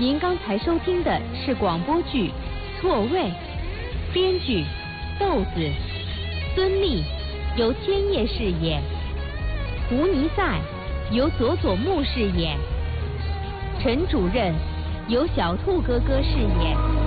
您刚才收听的是广播剧《错位》，编剧豆子，孙俪由千叶饰演，胡尼塞由佐佐木饰演，陈主任由小兔哥哥饰演。